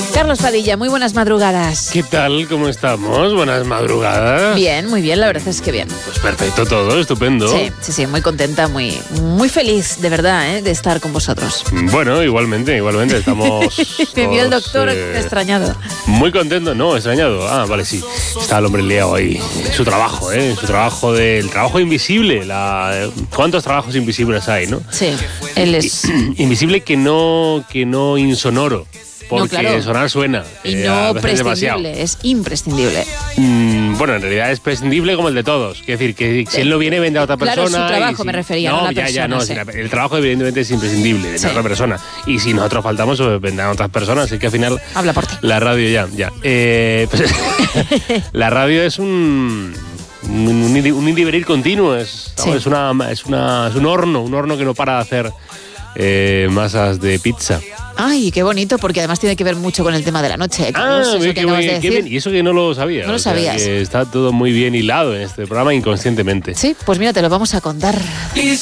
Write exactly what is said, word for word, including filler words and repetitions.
Carlos Padilla, muy buenas madrugadas. ¿Qué tal? ¿Cómo estamos? Buenas madrugadas. Bien, muy bien, la verdad es que bien. Pues perfecto todo, estupendo. Sí, sí, sí, muy contenta, muy, muy feliz, de verdad, ¿eh? de estar con vosotros. Bueno, igualmente, igualmente, estamos... Me mira el doctor eh, extrañado. Muy contento, no, extrañado. Ah, vale, sí. Está el hombre liado ahí. Su trabajo, ¿eh? Su trabajo del trabajo invisible. La, ¿Cuántos trabajos invisibles hay, no? Sí, él es... Invisible que no, que no insonoro. Porque no, claro. sonar suena. Y eh, no prescindible, demasiado. es imprescindible. Mm, bueno, en realidad es prescindible como el de todos. Quiere decir, que si él no viene, vende a otra persona. Claro, su trabajo si, me refería, no, no a la ya, persona. ya, no. Sí. Si la, el trabajo evidentemente es imprescindible, de Sí. otra persona. Y si nosotros faltamos, pues vendrán otras personas. Así que al final... Habla por ti. La radio ya, ya. Eh, pues, la radio es un... Un, un, un individual continuo. Es, Sí. es, una, es, una, es un horno, un horno que no para de hacer eh, masas de pizza. Ay, qué bonito, porque además tiene que ver mucho con el tema de la noche. Carlos, Ah, eso qué, que acabas bien, de qué decir. bien. Y eso que no lo sabía. No lo o sea, sabías. que está todo muy bien hilado en este programa inconscientemente. Sí, pues mira, te lo vamos a contar. Y